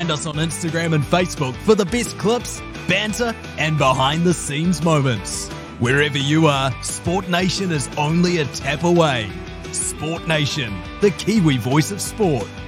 Find us on Instagram and Facebook for the best clips, banter, and behind-the-scenes moments. Wherever you are, Sport Nation is only a tap away. Sport Nation, the Kiwi voice of sport.